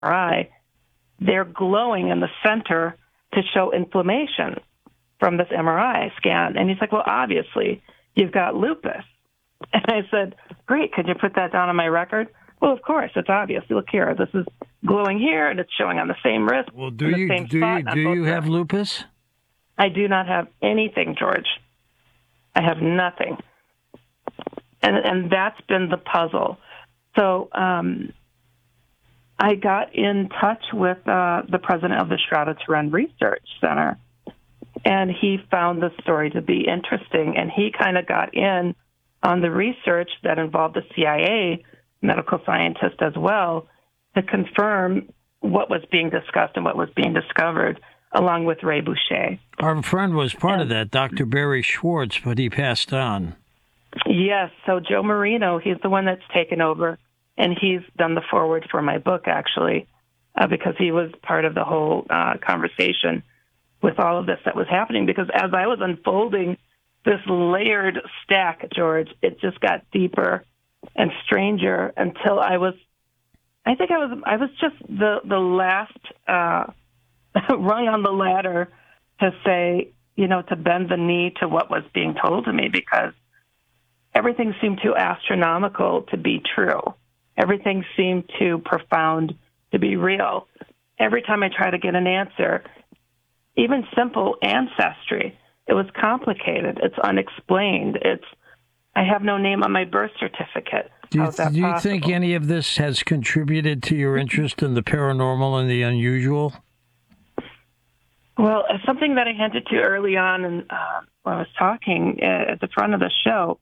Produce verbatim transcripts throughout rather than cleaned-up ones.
R I, they're glowing in the center to show inflammation from this M R I scan. And he's like, well, obviously, you've got lupus. And I said, great, could you put that down on my record? Well, of course, it's obvious. Look here, this is glowing here, and it's showing on the same wrist. Well, do you do you do you have lupus? I do not have anything, George. I have nothing, and and that's been the puzzle. So um, I got in touch with uh, the president of the Shrouded Turin Research Center, and he found the story to be interesting, and he kind of got in on the research that involved the C I A medical scientist as well to confirm what was being discussed and what was being discovered, along with Ray Boucher. Our friend was part and, of that, Doctor Barry Schwartz, but he passed on. Yes, so Joe Marino, he's the one that's taken over, and he's done the foreword for my book, actually, uh, because he was part of the whole uh, conversation with all of this that was happening, because as I was unfolding this layered stack, George, it just got deeper and stranger until I was, I think I was, I was just the, the last uh, rung on the ladder to say, you know, to bend the knee to what was being told to me, because everything seemed too astronomical to be true. Everything seemed too profound to be real. Every time I tried to get an answer, even simple ancestry, it was complicated. It's unexplained. It's, I have no name on my birth certificate. Do you, How's that do you possible? think any of this has contributed to your interest in the paranormal and the unusual? Well, something that I hinted to early on and uh, when I was talking at the front of the show,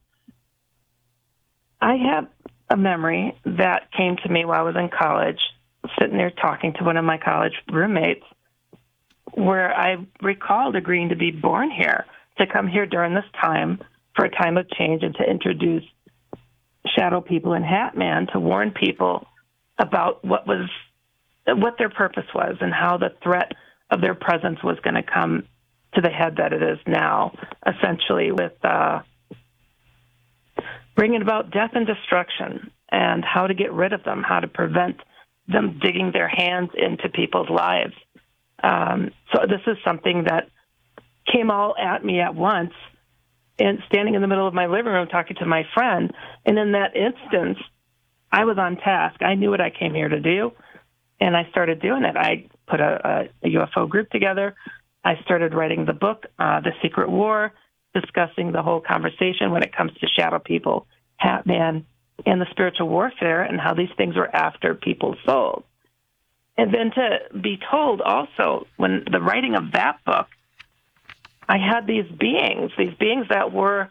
I have a memory that came to me while I was in college, sitting there talking to one of my college roommates, where I recalled agreeing to be born here, to come here during this time for a time of change and to introduce shadow people and Hat Man to warn people about what was, what their purpose was and how the threat of their presence was going to come to the head that it is now, essentially with uh, bringing about death and destruction and how to get rid of them, how to prevent them digging their hands into people's lives. Um, so this is something that came all at me at once, and standing in the middle of my living room talking to my friend. And in that instance, I was on task. I knew what I came here to do, and I started doing it. I put a, a, a U F O group together. I started writing the book, uh, The Secret War, discussing the whole conversation when it comes to shadow people, Hat Man, and the spiritual warfare and how these things were after people's souls. And then to be told also, when the writing of that book, I had these beings, these beings that were,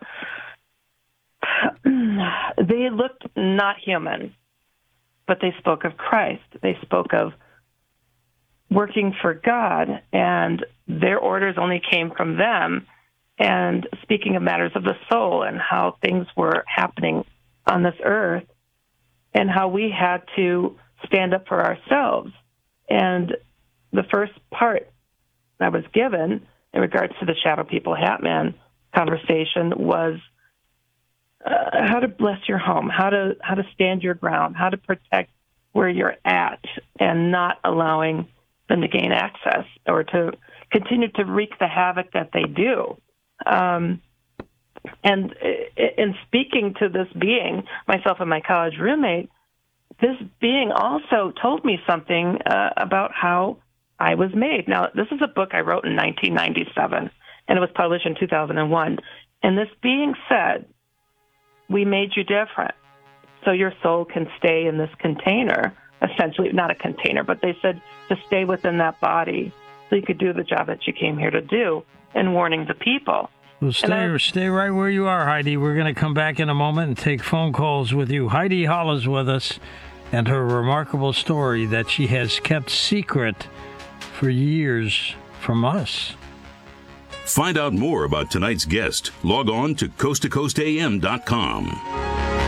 they looked not human, but they spoke of Christ. They spoke of working for God, and their orders only came from them, and speaking of matters of the soul and how things were happening on this earth and how we had to stand up for ourselves. And the first part I was given in regards to the Shadow People Hat Man conversation was uh, how to bless your home, how to how to stand your ground, how to protect where you're at and not allowing them to gain access or to continue to wreak the havoc that they do. Um, and in speaking to this being, myself and my college roommate, this being also told me something uh, about how I was made. Now, this is a book I wrote in nineteen ninety-seven, and it was published in two thousand one. And this being said, we made you different, so your soul can stay in this container, essentially, not a container, but they said to stay within that body so you could do the job that you came here to do, and warning the people. Well, stay, I, stay right where you are, Heidi. We're going to come back in a moment and take phone calls with you. Heidi Hall is with us, and her remarkable story that she has kept secret for years from us. Find out more about tonight's guest. Log on to coast to coast a m dot com.